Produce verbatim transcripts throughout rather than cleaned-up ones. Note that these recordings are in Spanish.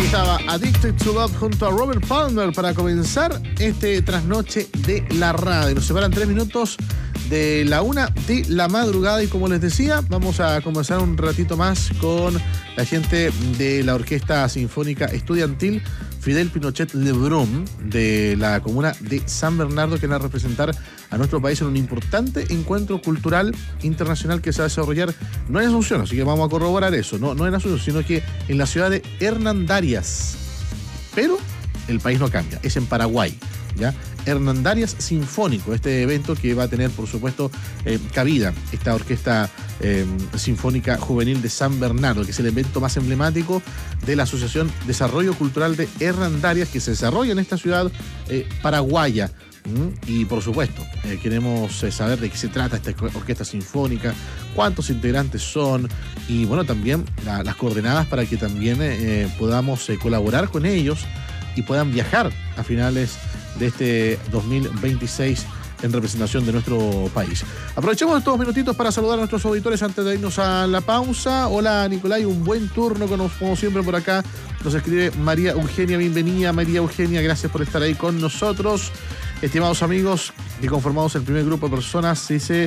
Ahí estaba Addicted to Love junto a Robert Palmer para comenzar este trasnoche de la radio. Nos separan tres minutos de la una de la madrugada y como les decía, vamos a conversar un ratito más con la gente de la Orquesta Sinfónica Estudiantil Fidel Pinochet Lebrón de la comuna de San Bernardo, que va a representar a nuestro país en un importante encuentro cultural internacional que se va a desarrollar no en Asunción, así que vamos a corroborar eso, no, no en Asunción, sino que en la ciudad de Hernandarias. Pero el país no cambia, es en Paraguay, ¿ya? Hernandarias Sinfónico, este evento que va a tener, por supuesto, eh, cabida esta Orquesta eh, Sinfónica Juvenil de San Bernardo, que es el evento más emblemático de la Asociación Desarrollo Cultural de Hernandarias, que se desarrolla en esta ciudad eh, paraguaya. ¿Mm? Y, por supuesto, eh, queremos eh, saber de qué se trata esta Orquesta Sinfónica, cuántos integrantes son y, bueno, también la, las coordenadas para que también eh, podamos eh, colaborar con ellos y puedan viajar a finales de este dos mil veintiséis en representación de nuestro país. Aprovechemos estos minutitos para saludar a nuestros auditores antes de irnos a la pausa. Hola Nicolai, un buen turno como siempre por acá. Nos escribe María Eugenia, bienvenida María Eugenia, gracias por estar ahí con nosotros. Estimados amigos, que conformamos el primer grupo de personas, dice...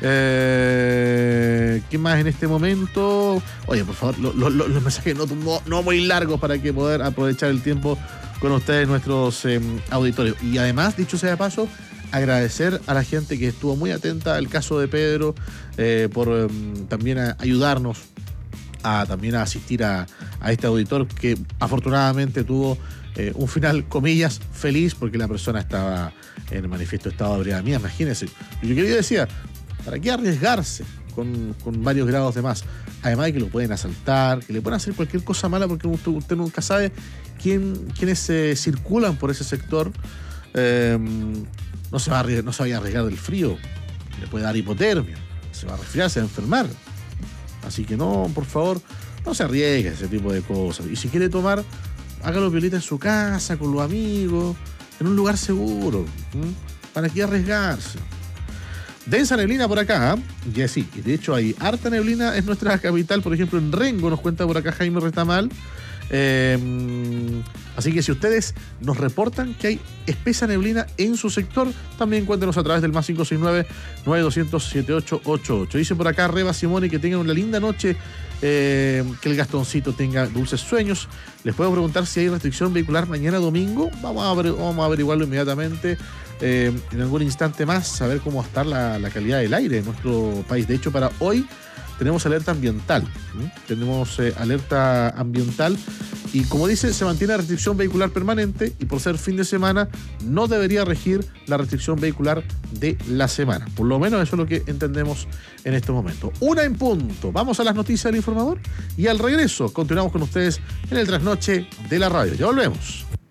Eh, ¿Qué más en este momento? Oye, por favor, lo, lo, los mensajes no, no, no muy largos para que poder aprovechar el tiempo con ustedes, nuestros eh, auditores. Y además, dicho sea de paso, agradecer a la gente que estuvo muy atenta al caso de Pedro, eh, por eh, también a ayudarnos a también a asistir a, a este auditor que afortunadamente tuvo eh, un final, comillas, feliz, porque la persona estaba en el manifiesto estado de ebriedad. Mía, imagínense. Yo quería decía, ¿para qué arriesgarse con, con varios grados de más? Además de que lo pueden asaltar, que le pueden hacer cualquier cosa mala, porque usted, usted nunca sabe quién, quiénes eh, circulan por ese sector. Eh, no, se va a arriesgar, no se vaya a arriesgar del frío, le puede dar hipotermia, se va a resfriar, se va a enfermar. Así que no, por favor, no se arriesgue a ese tipo de cosas. Y si quiere tomar, hágalo violita en su casa, con los amigos, en un lugar seguro. ¿Mm? ¿Para qué arriesgarse? Densa neblina por acá, ¿eh? Ya sí, de hecho hay harta neblina en nuestra capital, por ejemplo en Rengo, nos cuenta por acá Jaime Retamal. Eh, así que si ustedes nos reportan que hay espesa neblina en su sector, también cuéntenos a través del más cinco seis nueve, nueve dos cero cero, siete ocho ocho ocho. Dicen por acá Reba Simone que tengan una linda noche, eh, que el Gastoncito tenga dulces sueños. Les puedo preguntar si hay restricción vehicular mañana domingo. Vamos a, aver, vamos a averiguarlo inmediatamente. Eh, en algún instante más, saber cómo está la, la calidad del aire en nuestro país. De hecho, para hoy tenemos alerta ambiental. ¿sí? Tenemos eh, alerta ambiental y, como dice, se mantiene la restricción vehicular permanente y por ser fin de semana no debería regir la restricción vehicular de la semana. Por lo menos eso es lo que entendemos en este momento. Una en punto. Vamos a las noticias del informador y al regreso continuamos con ustedes en el trasnoche de la radio. Ya volvemos.